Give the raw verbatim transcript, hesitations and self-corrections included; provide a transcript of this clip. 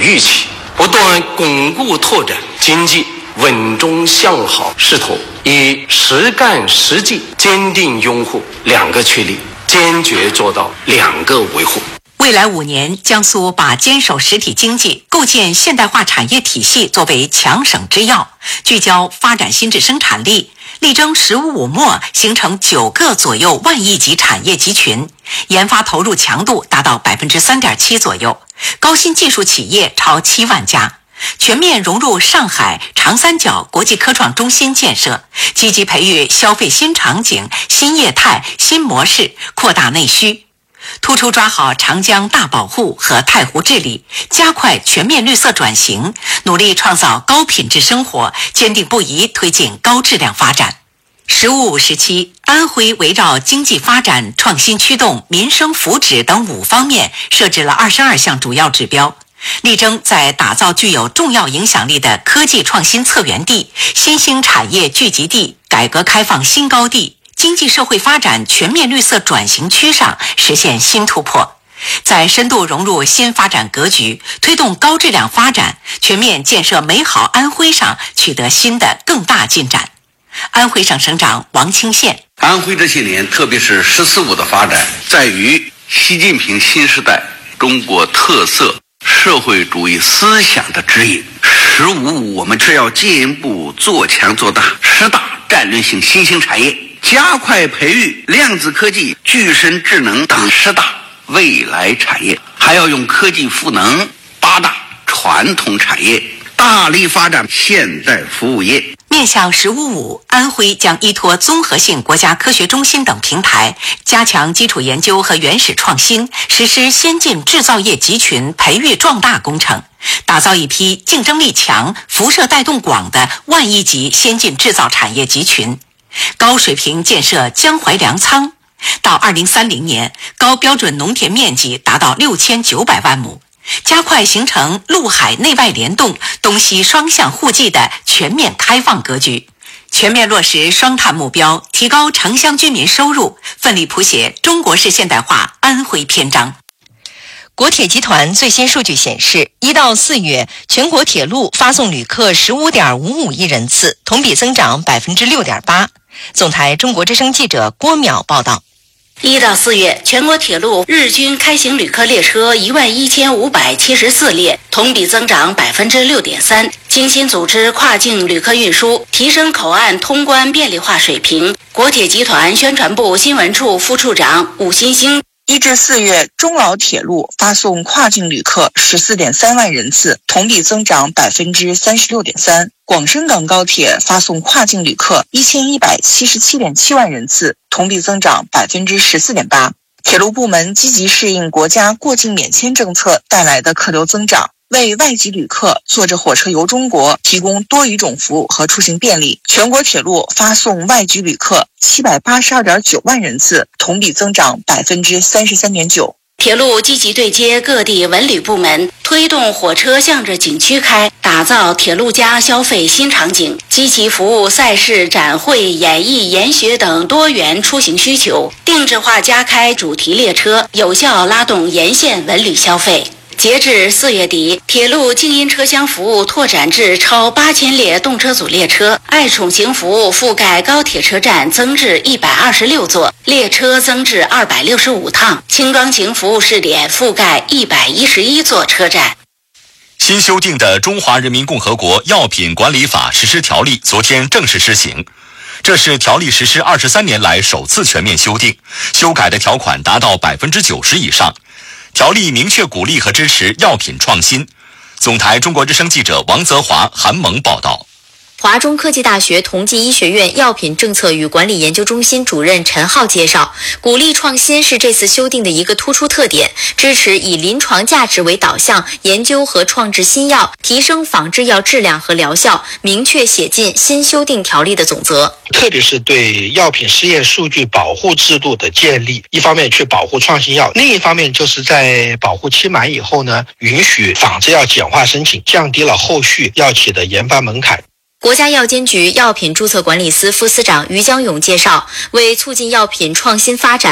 预期，不断巩固拓展经济稳中向好势头，以实干实绩坚定拥护两个确立，坚决做到两个维护。 未来五年，江苏把坚守实体经济、构建现代化产业体系作为强省之要，聚焦发展新质生产力，力争“十五五”末形成九个左右万亿级产业集群，研发投入强度达到百分之三点七左右，高新技术企业超七万家，全面融入上海、长三角国际科创中心建设，积极培育消费新场景、新业态、新模式，扩大内需。突出抓好长江大保护和太湖治理，加快全面绿色转型，努力创造高品质生活，坚定不移推进高质量发展。十五五时期，安徽围绕经济发展、创新驱动、民生福祉等五方面设置了二十二项主要指标，力争在打造具有重要影响力的科技创新策源地、新兴产业聚集地、改革开放新高地、经济社会发展全面绿色转型区上实现新突破，在深度融入新发展格局、推动高质量发展、全面建设美好安徽上取得新的更大进展。安徽省省长王清县： 安徽这些年，特别是“十四五”的发展，在于习近平新时代中国特色社会主义思想的指引。十五五，我们是要进一步做强做大十大战略性新兴产业，加快培育量子科技、具身智能等十大未来产业，还要用科技赋能八大传统产业，大力发展现代服务业。 面向“十五五”，安徽将依托综合性国家科学中心等平台，加强基础研究和原始创新，实施先进制造业集群培育壮大工程，打造一批竞争力强、辐射带动广的万亿级先进制造产业集群，高水平建设江淮粮仓。到二零三零年，高标准农田面积达到六千九百万亩。加快形成陆海内外联动、东西双向互济的全面开放格局，全面落实双碳目标，提高城乡居民收入，奋力谱写中国式现代化安徽篇章。 国铁集团最新数据显示，一到四月，全国铁路发送旅客十五点五五亿人次，同比增长百分之六点八。总台中国之声记者郭淼报道。 一到四月，全国铁路日均开行旅客列车一万一千五百七十四列，同比增长百分之六点三。精心组织跨境旅客运输，提升口岸通关便利化水平。国铁集团宣传部新闻处副处长武新兴。 一至四月，中老铁路发送跨境旅客十四点三万人次，同比增长百分之三十六点三。广深港高铁发送跨境旅客一千一百七十七点七万人次，同比增长百分之十四点八。铁路部门积极适应国家过境免签政策带来的客流增长，为外籍旅客坐着火车游中国提供多语种服务和出行便利。全国铁路发送外籍旅客七百八十二点九万人次，同比增长百分之三十三点九。 铁路积极对接各地文旅部门，推动火车向着景区开，打造铁路加消费新场景，积极服务赛事、展会、演艺、研学等多元出行需求，定制化加开主题列车，有效拉动沿线文旅消费。截至四月底，铁路静音车厢服务拓展至超八千列动车组列车，爱宠型服务覆盖高铁车站增至一百二十六座，列车增至二百六十五趟，轻装型服务试点覆盖一百一十一座车站。 新修订的《中华人民共和国药品管理法实施条例》昨天正式施行。这是条例实施二十三年来首次全面修订，修改的条款达到百分之九十以上。条例明确鼓励和支持药品创新。总台中国之声记者王泽华、韩萌报道。 华中科技大学同济医学院药品政策与管理研究中心主任陈浩介绍，鼓励创新是这次修订的一个突出特点，支持以临床价值为导向，研究和创制新药，提升仿制药质量和疗效，明确写进新修订条例的总则。 特别是对药品试验数据保护制度的建立，一方面去保护创新药，另一方面就是在保护期满以后呢，允许仿制药简化申请，降低了后续药企的研发门槛。 国家药监局药品注册管理司副司长于江勇介绍，为促进药品创新发展，